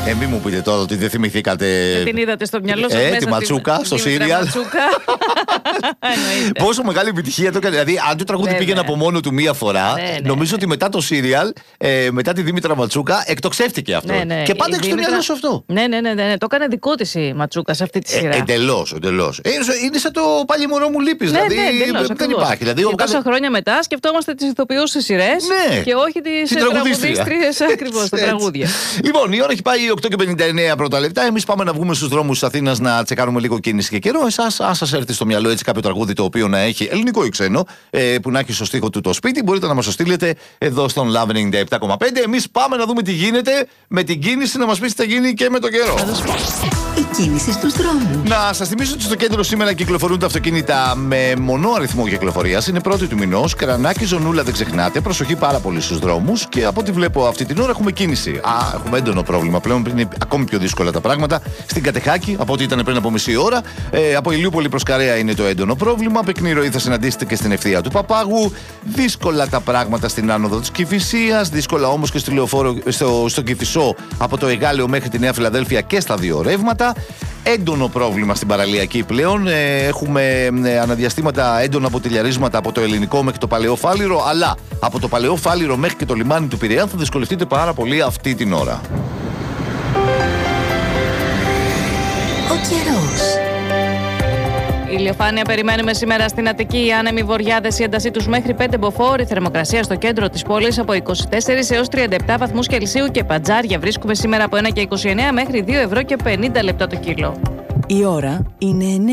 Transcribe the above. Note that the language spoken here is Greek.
Μην μου πείτε τώρα ότι δεν θυμηθήκατε. Την είδατε στο μυαλό σας. Τη Ματσούκα στο σύριαλ. Πόσο μεγάλη επιτυχία το έκανε. Δηλαδή, αν το τραγούδι πήγαινε από μόνο του μία φορά, νομίζω ότι μετά το σύριαλ, μετά τη Δήμητρα Ματσούκα, εκτοξεύτηκε αυτό. Και πάντα έχει το μυαλό σου αυτό. Ναι. Το έκανε δικό της η Ματσούκα σε αυτή τη σειρά. Εντελώς. Είναι σαν το πάλι μωρό μου λείπεις. Δηλαδή δεν υπάρχει. Δηλαδή, τόσα χρόνια μετά σκεφτόμαστε τις ηθοποιούς στις σειρές και όχι τις τραγουδίστριες ακριβώς στα τραγούδια. Λοιπόν, η ώρα έχει πάει 8:59 πρώτα λεπτά. Εμείς πάμε να βγούμε στους δρόμους της Αθήνας να τσεκάρουμε λίγο κίνηση και καιρό. Εσάς, αν σας έρθει στο μυαλό έτσι κάποιο τραγούδι το οποίο να έχει ελληνικό ή ξένο, που να έχει στο στίχο του το σπίτι, μπορείτε να μας το στείλετε εδώ στον Love 97,5. Εμείς πάμε να δούμε τι γίνεται με την κίνηση, να μας πείτε τι θα γίνει και με τον καιρό. Η κίνηση στους δρόμους. Να σας θυμίσω ότι στο κέντρο σήμερα κυκλοφορούν τα αυτοκίνητα με μονό αριθμό κυκλοφορίας. Είναι πρώτη του μηνός. Κρανάκι, Ζωνούλα, δεν ξεχνάτε. Προσοχή πάρα πολύ στους δρόμους. Και από ό,τι βλέπω αυτή την ώρα έχουμε κίνηση. Έχουμε έντονο πρόβλημα πλέον. Είναι ακόμη πιο δύσκολα τα πράγματα. Στην Κατεχάκη, από ό,τι ήταν πριν από μισή ώρα. Από Ηλιούπολη προς Καρέα είναι το έντονο πρόβλημα. Πυκνή ροή θα συναντήσετε και στην ευθεία του Παπάγου. Δύσκολα τα πράγματα στην άνοδο της Κηφισίας. Δύσκολα όμως και στο Κηφισό από το Εγάλεο μέχρι τη Νέα Φιλαδέλφια και στα δύο ρεύματα. Έντονο πρόβλημα στην παραλιακή πλέον. Έχουμε αναδιαστήματα έντονα ποτηλιαρίσματα από το Ελληνικό μέχρι το Παλαιό Φάληρο, αλλά από το Παλαιό Φάληρο μέχρι και το λιμάνι του Πειραιά θα δυσκολευτείτε πάρα πολύ αυτή την ώρα. Ο καιρός. Ηλιοφάνεια περιμένουμε σήμερα στην Αττική. Οι άνεμοι βορειάδες, η έντασή τους μέχρι 5 μποφόρ. Η θερμοκρασία στο κέντρο της πόλης από 24 έως 37 βαθμούς Κελσίου και παντζάρια βρίσκουμε σήμερα από 1 και 29 μέχρι 2 ευρώ και 50 λεπτά το κιλό. Η ώρα είναι 9.